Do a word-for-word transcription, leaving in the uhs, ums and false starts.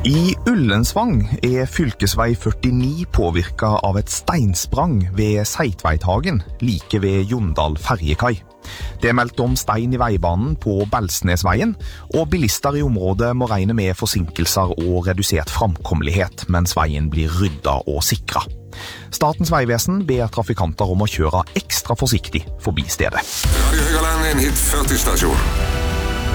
I Ullensvang er fylkesvei førtini påvirket av et steinsprang ved Seitveithagen, like ved Jondal ferjekai. Det er meldt om stein i veibanen på Belsnesveien, og bilister i området må regne med forsinkelser og redusert framkommelighet, mens veien blir ryddet og sikret. Statens vegvesen ber trafikanter om å kjøre ekstra forsiktig forbi stedet. Radio Høgaland, en hit førti stasjon.